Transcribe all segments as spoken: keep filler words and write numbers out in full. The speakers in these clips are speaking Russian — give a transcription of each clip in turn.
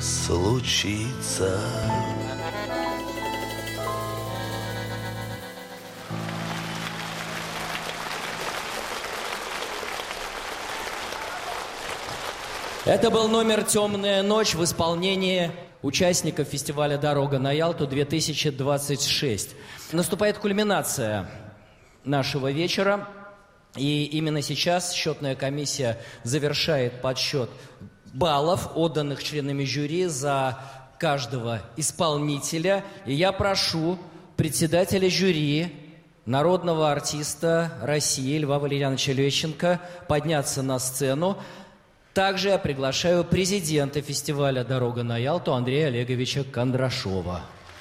случится. Это был номер «Темная ночь» в исполнении участников фестиваля «Дорога на Ялту-две тысячи двадцать шесть». Наступает кульминация нашего вечера, и именно сейчас счетная комиссия завершает подсчет баллов, отданных членами жюри за каждого исполнителя. И я прошу председателя жюри, народного артиста России Льва Валерьяновича Лещенко подняться на сцену. Также я приглашаю президента фестиваля «Дорога на Ялту» Андрея Олеговича Кондрашова.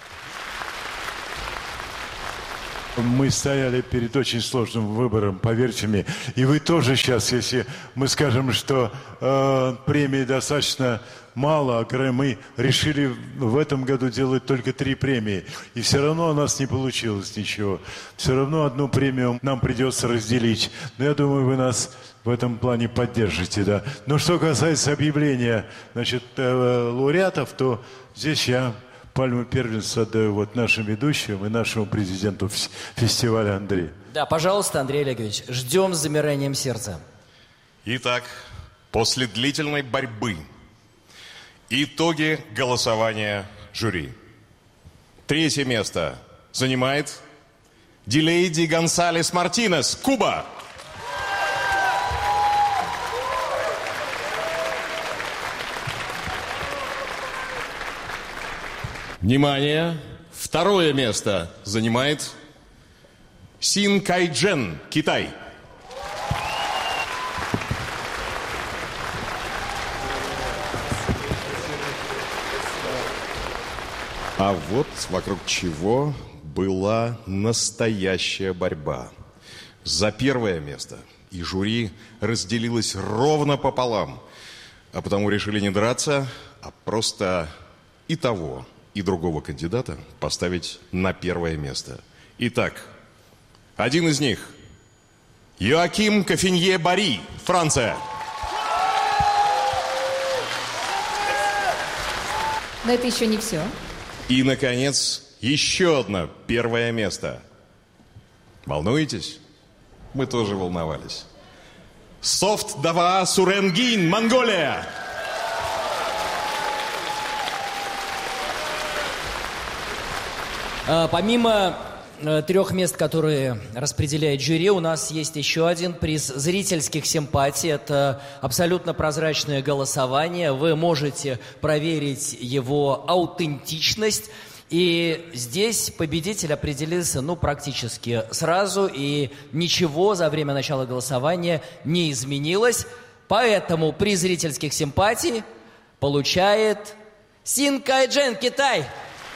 Мы стояли перед очень сложным выбором, поверьте мне. И вы тоже сейчас, если мы скажем, что э, премии достаточно мало, а мы решили в этом году делать только три премии. И все равно у нас не получилось ничего. Все равно одну премию нам придется разделить. Но я думаю, вы нас в этом плане поддержите, да. Но что касается объявления, значит, э, лауреатов, то здесь я пальму первенства отдаю вот нашим ведущим и нашему президенту фестиваля Андрею. Да, пожалуйста, Андрей Олегович, ждем с замиранием сердца. Итак, после длительной борьбы итоги голосования жюри. Третье место занимает Дилейди Гонсалес Мартинес, Куба. Внимание! Второе место занимает Син Кайджен, Китай. А вот вокруг чего была настоящая борьба. За первое место и жюри разделилось ровно пополам, а потому решили не драться, а просто и того, и другого кандидата поставить на первое место. Итак, один из них – Йоаким Кофинье-Бари, Франция. Но это еще не все. И, наконец, еще одно первое место. Волнуетесь? Мы тоже волновались. Софт Дава Суренгин, Монголия. Помимо трех мест, которые распределяет жюри, у нас есть еще один приз зрительских симпатий. Это абсолютно прозрачное голосование. Вы можете проверить его аутентичность. И здесь победитель определился, ну, практически сразу. И ничего за время начала голосования не изменилось. Поэтому приз зрительских симпатий получает Син Кайджен, Китай.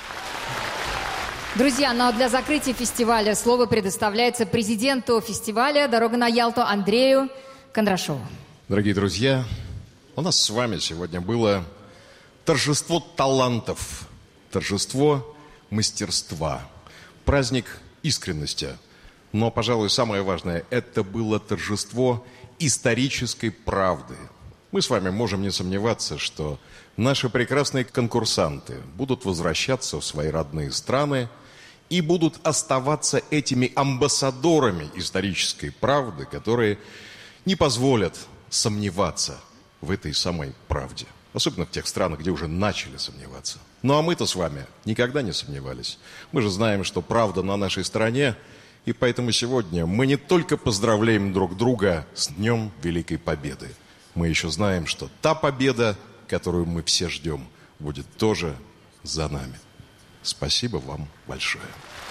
Друзья, ну а для закрытия фестиваля слово предоставляется президенту фестиваля «Дорога на Ялту» Андрею Кондрашову. Дорогие друзья, у нас с вами сегодня было торжество талантов, торжество мастерства, праздник искренности. Но, пожалуй, самое важное, это было торжество исторической правды. Мы с вами можем не сомневаться, что наши прекрасные конкурсанты будут возвращаться в свои родные страны и будут оставаться этими амбассадорами исторической правды, которые не позволят сомневаться в этой самой правде. Особенно в тех странах, где уже начали сомневаться. Ну а мы-то с вами никогда не сомневались. Мы же знаем, что правда на нашей стороне, и поэтому сегодня мы не только поздравляем друг друга с Днем Великой Победы. Мы еще знаем, что та победа, которую мы все ждем, будет тоже за нами. Спасибо вам большое.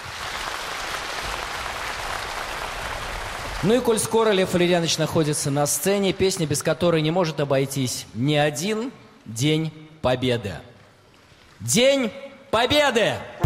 Ну и коль скоро Лев Валерьянович находится на сцене, песня, без которой не может обойтись ни один День Победы. День Победы!